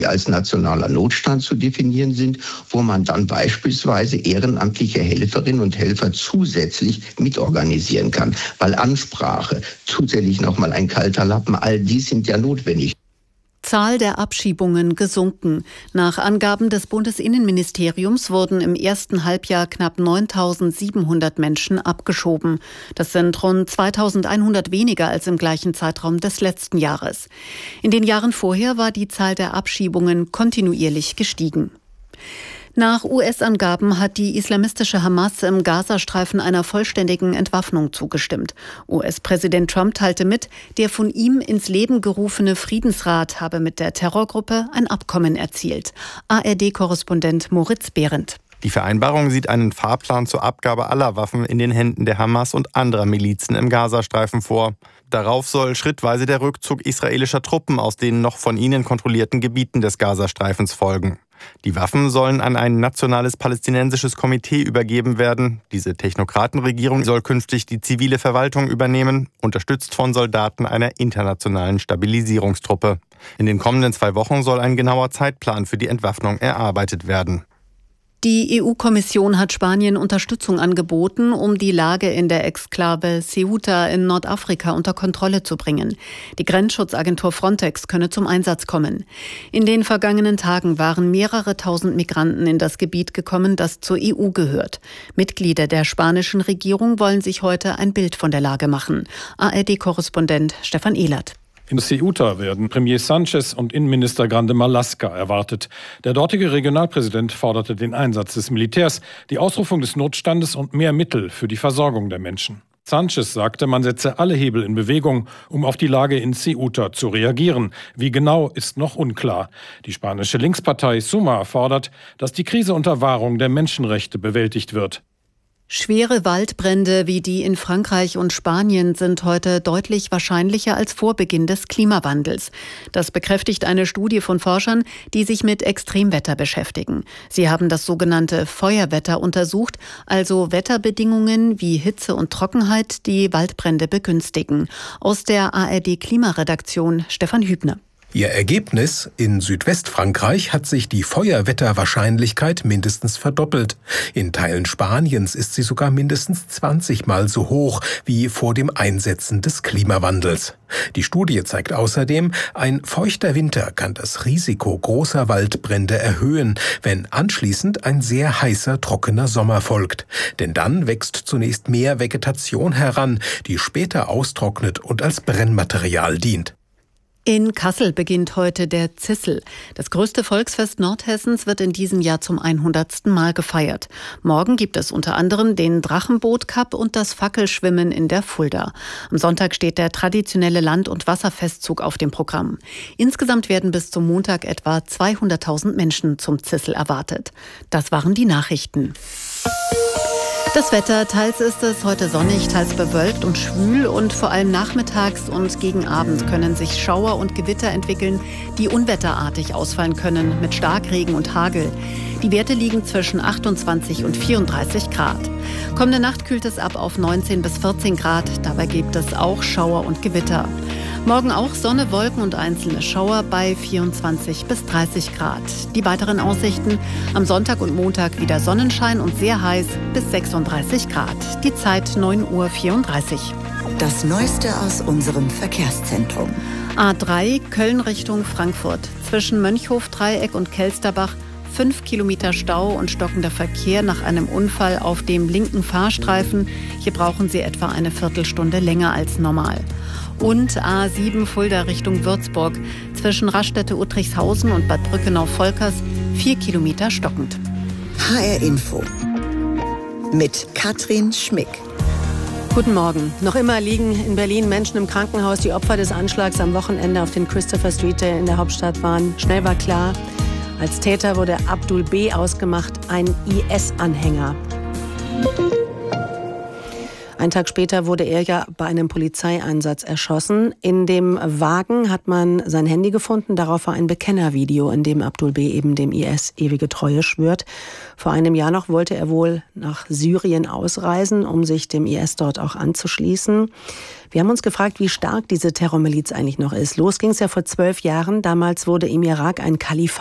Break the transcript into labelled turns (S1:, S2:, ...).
S1: als nationaler Notstand zu definieren sind, wo man dann beispielsweise ehrenamtliche Helferinnen und Helfer zusätzlich mitorganisieren kann. Weil Ansprache, zusätzlich nochmal ein kalter Lappen, all dies sind ja notwendig.
S2: Zahl der Abschiebungen gesunken. Nach Angaben des Bundesinnenministeriums wurden im ersten Halbjahr knapp 9.700 Menschen abgeschoben. Das sind rund 2.100 weniger als im gleichen Zeitraum des letzten Jahres. In den Jahren vorher war die Zahl der Abschiebungen kontinuierlich gestiegen. Nach US-Angaben hat die islamistische Hamas im Gazastreifen einer vollständigen Entwaffnung zugestimmt. US-Präsident Trump teilte mit, der von ihm ins Leben gerufene Friedensrat habe mit der Terrorgruppe ein Abkommen erzielt. ARD-Korrespondent Moritz Behrendt.
S3: Die Vereinbarung sieht einen Fahrplan zur Abgabe aller Waffen in den Händen der Hamas und anderer Milizen im Gazastreifen vor. Darauf soll schrittweise der Rückzug israelischer Truppen aus den noch von ihnen kontrollierten Gebieten des Gazastreifens folgen. Die Waffen sollen an ein nationales palästinensisches Komitee übergeben werden. Diese Technokratenregierung soll künftig die zivile Verwaltung übernehmen, unterstützt von Soldaten einer internationalen Stabilisierungstruppe. In den kommenden 2 Wochen soll ein genauer Zeitplan für die Entwaffnung erarbeitet werden.
S2: Die EU-Kommission hat Spanien Unterstützung angeboten, um die Lage in der Exklave Ceuta in Nordafrika unter Kontrolle zu bringen. Die Grenzschutzagentur Frontex könne zum Einsatz kommen. In den vergangenen Tagen waren mehrere tausend Migranten in das Gebiet gekommen, das zur EU gehört. Mitglieder der spanischen Regierung wollen sich heute ein Bild von der Lage machen. ARD-Korrespondent Stefan Ehlert.
S4: In Ceuta werden Premier Sánchez und Innenminister Grande Marlaska erwartet. Der dortige Regionalpräsident forderte den Einsatz des Militärs, die Ausrufung des Notstandes und mehr Mittel für die Versorgung der Menschen. Sánchez sagte, man setze alle Hebel in Bewegung, um auf die Lage in Ceuta zu reagieren. Wie genau, ist noch unklar. Die spanische Linkspartei Sumar fordert, dass die Krise unter Wahrung der Menschenrechte bewältigt wird.
S2: Schwere Waldbrände wie die in Frankreich und Spanien sind heute deutlich wahrscheinlicher als vor Beginn des Klimawandels. Das bekräftigt eine Studie von Forschern, die sich mit Extremwetter beschäftigen. Sie haben das sogenannte Feuerwetter untersucht, also Wetterbedingungen wie Hitze und Trockenheit, die Waldbrände begünstigen. Aus der ARD-Klimaredaktion Stefan Hübner.
S5: Ihr Ergebnis: In Südwestfrankreich hat sich die Feuerwetterwahrscheinlichkeit mindestens verdoppelt. In Teilen Spaniens ist sie sogar mindestens 20-mal so hoch wie vor dem Einsetzen des Klimawandels. Die Studie zeigt außerdem, ein feuchter Winter kann das Risiko großer Waldbrände erhöhen, wenn anschließend ein sehr heißer, trockener Sommer folgt. Denn dann wächst zunächst mehr Vegetation heran, die später austrocknet und als Brennmaterial dient.
S2: In Kassel beginnt heute der Zissel. Das größte Volksfest Nordhessens wird in diesem Jahr zum 100. Mal gefeiert. Morgen gibt es unter anderem den Drachenboot-Cup und das Fackelschwimmen in der Fulda. Am Sonntag steht der traditionelle Land- und Wasserfestzug auf dem Programm. Insgesamt werden bis zum Montag etwa 200.000 Menschen zum Zissel erwartet. Das waren die Nachrichten. Das Wetter, teils ist es heute sonnig, teils bewölkt und schwül und vor allem nachmittags und gegen Abend können sich Schauer und Gewitter entwickeln, die unwetterartig ausfallen können mit Starkregen und Hagel. Die Werte liegen zwischen 28 und 34 Grad. Kommende Nacht kühlt es ab auf 19 bis 14 Grad, dabei gibt es auch Schauer und Gewitter. Morgen auch Sonne, Wolken und einzelne Schauer bei 24 bis 30 Grad. Die weiteren Aussichten: am Sonntag und Montag wieder Sonnenschein und sehr heiß bis 36 Grad. Die Zeit 9:34 Uhr.
S6: Das Neueste aus unserem Verkehrszentrum.
S2: A3 Köln Richtung Frankfurt. Zwischen Mönchhof-Dreieck und Kelsterbach 5 Kilometer Stau und stockender Verkehr nach einem Unfall auf dem linken Fahrstreifen. Hier brauchen Sie etwa eine Viertelstunde länger als normal. Und A7 Fulda Richtung Würzburg. Zwischen Raststätte-Uttrichshausen und Bad Brückenau-Volkers 4 Kilometer stockend.
S6: HR Info mit Katrin Schmick.
S7: Guten Morgen. Noch immer liegen in Berlin Menschen im Krankenhaus. Die Opfer des Anschlags am Wochenende auf den Christopher Street, der in der Hauptstadt waren. Schnell war klar, als Täter wurde Abdul B. ausgemacht, ein IS-Anhänger. Einen Tag später wurde er ja bei einem Polizeieinsatz erschossen. In dem Wagen hat man sein Handy gefunden. Darauf war ein Bekennervideo, in dem Abdul B. eben dem IS ewige Treue schwört. Vor einem Jahr noch wollte er wohl nach Syrien ausreisen, um sich dem IS dort auch anzuschließen. Wir haben uns gefragt, wie stark diese Terrormiliz eigentlich noch ist. Los ging es ja vor 12 Jahren. Damals wurde im Irak ein Kalifat